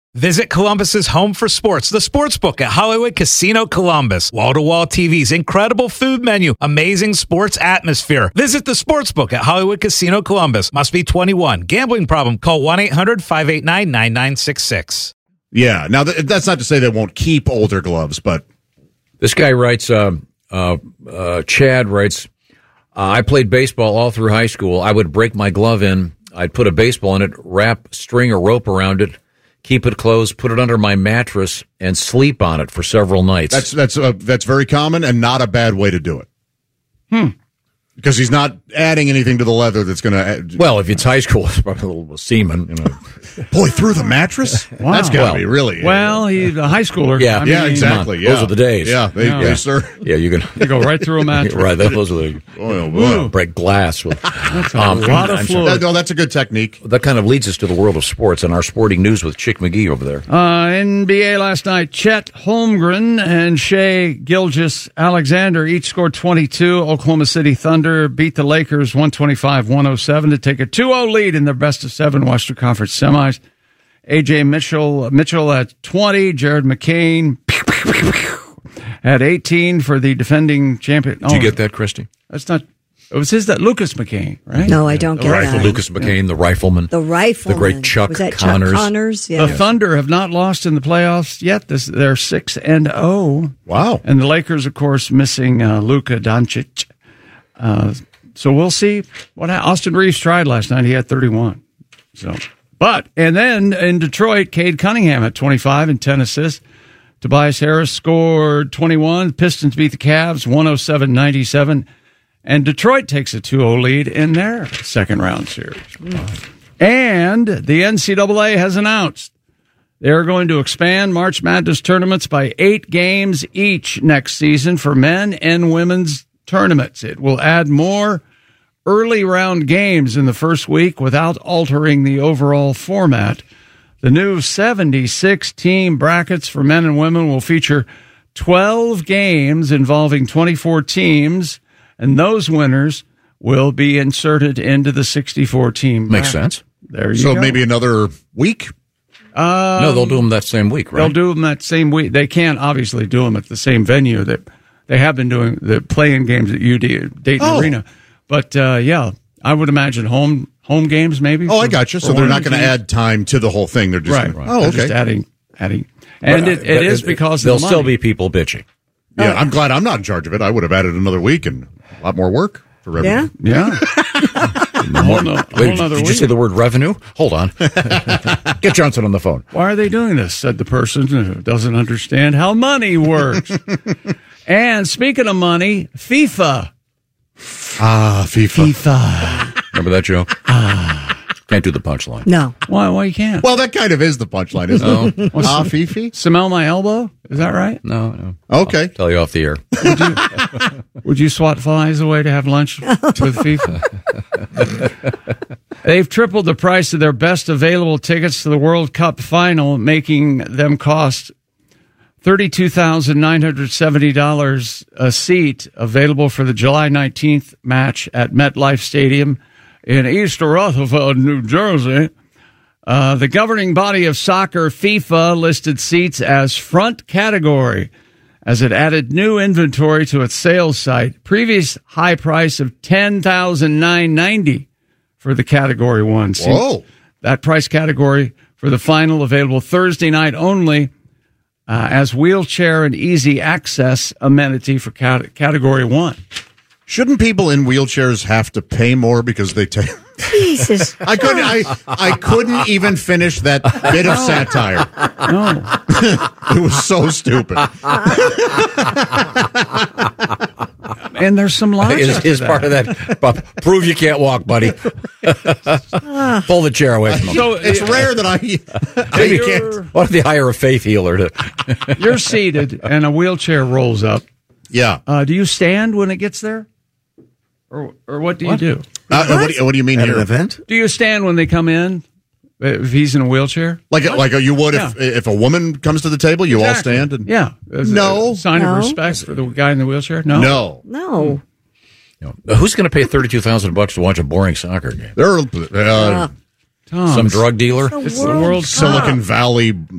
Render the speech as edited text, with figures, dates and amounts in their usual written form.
Visit Columbus's home for sports, the Sportsbook at Hollywood Casino Columbus. Wall-to-wall TVs, incredible food menu, amazing sports atmosphere. Visit the Sportsbook at Hollywood Casino Columbus. Must be 21. Gambling problem? Call 1-800-589-9966. Yeah. Now, that's not to say they won't keep older gloves, but... This guy writes, Chad writes, I played baseball all through high school. I would break my glove in. I'd put a baseball in it, wrap string or rope around it, keep it closed, put it under my mattress, and sleep on it for several nights. That's very common and not a bad way to do it. Because he's not adding anything to the leather that's going to... Well, if it's high school, it's probably a little semen. You know. Boy, through the mattress? Wow. That's got to be really... Well, he's a high schooler. Yeah, exactly. Yeah. Those are the days. Yeah, they sir. Yeah, you can... You go right through a mattress. Right, those are the... break glass. With, that's a lot of fluid. No, that's a good technique. That kind of leads us to the world of sports and our sporting news with Chick McGee over there. NBA last night, Chet Holmgren and Shai Gilgeous-Alexander each scored 22. Oklahoma City Thunder beat the Lakers 125-107 to take a 2-0 lead in their best-of-7 Western Conference semis. A.J. Mitchell at 20. Jared McCain at 18 for the defending champion. Did you get that, Christy? That's not... It was Lucas McCain, right? No, I don't get that. Lucas McCain, the rifleman. The rifleman. The great Chuck was that Connors. Chuck Connors? Yeah. The Thunder have not lost in the playoffs yet. They're 6-0. Wow. And the Lakers, of course, missing Luka Doncic. So we'll see what Austin Reeves tried last night. He had 31. And then in Detroit, Cade Cunningham had 25 and 10 assists. Tobias Harris scored 21. Pistons beat the Cavs 107-97. And Detroit takes a 2-0 lead in their second round series. And the NCAA has announced they're going to expand March Madness tournaments by 8 games each next season for men and women's tournaments. It will add more early round games in the first week without altering the overall format. The new 76-team brackets for men and women will feature 12 games involving 24 teams, and those winners will be inserted into the 64-team bracket. Makes sense. There you go. So maybe another week? No, they'll do them that same week, right? They'll do them that same week. They can't obviously do them at the same venue that they have been doing the playing games at UD Dayton Arena. But, I would imagine home games maybe. I got you. So they're not going to add time to the whole thing. They're just just adding. And it is because there'll still be people bitching. Yeah, I'm glad I'm not in charge of it. I would have added another week and a lot more work for revenue. Yeah. Did you say the word revenue? Hold on. Get Johnson on the phone. Why are they doing this? Said the person who doesn't understand how money works. And speaking of money, FIFA. FIFA. Remember that joke? Can't do the punchline. No. Why you can't? Well, that kind of is the punchline, isn't it? Fifi? Smell my elbow? Is that right? No. Okay. I'll tell you off the air. Would you swat flies away to have lunch with FIFA? They've tripled the price of their best available tickets to the World Cup final, making them cost $32,970 a seat, available for the July 19th match at MetLife Stadium in East Rutherford, New Jersey. The governing body of soccer, FIFA, listed seats as front category as it added new inventory to its sales site. Previous high price of $10,990 for the Category 1 seat. Whoa. That price category for the final available Thursday night only as wheelchair and easy access amenity for Category 1. Shouldn't people in wheelchairs have to pay more because they take... Jesus. I couldn't even finish that bit of satire. No. It was so stupid. And there's some logic. Is part of that. Prove you can't walk, buddy. Pull the chair away from him. So it's rare that I can't. Why don't they hire a faith healer to? You're seated and a wheelchair rolls up. Yeah. Do you stand when it gets there? Or what do you do? What do you mean At here? an event? Do you stand when they come in? If he's in a wheelchair? Like you would if a woman comes to the table, you all stand? And... Yeah. No. Sign of respect for the guy in the wheelchair? No. No. Who's going to pay $32,000 to watch a boring soccer game? There are Tom, some drug dealer. It's the World Silicon Valley